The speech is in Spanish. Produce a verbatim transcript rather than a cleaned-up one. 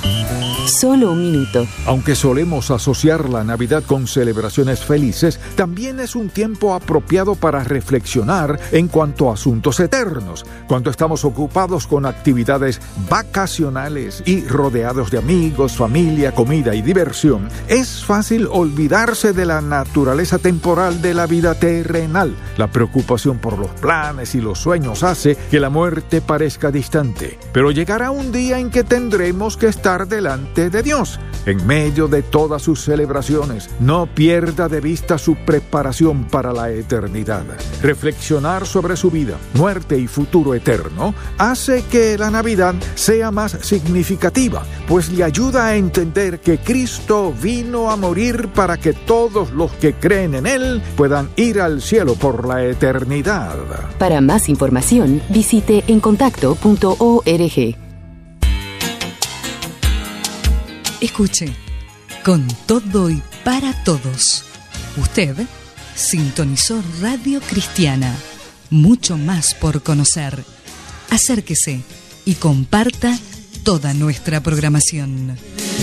Solo un minuto. Aunque solemos asociar la Navidad con celebraciones felices, también es un tiempo apropiado para reflexionar en cuanto a asuntos eternos. Cuando estamos ocupados con actividades vacacionales y rodeados de amigos, familia, comida y diversión, es fácil olvidarse de la naturaleza temporal de la vida terrenal. La preocupación por los planes y los sueños hace que la muerte parezca distante. Pero llegará un día en que tendremos que estar delante de Dios. En medio de todas sus celebraciones, no pierda de vista su preparación para la eternidad. Reflexionar sobre su vida, muerte y futuro eterno hace que la Navidad sea más significativa, pues le ayuda a entender que Cristo vino a morir para que todos los que creen en Él puedan ir al cielo por la eternidad. Para más información, visite encontacto punto org. Escuche, con todo y para todos. Usted sintonizó Radio Cristiana. Mucho más por conocer. Acérquese y comparta toda nuestra programación.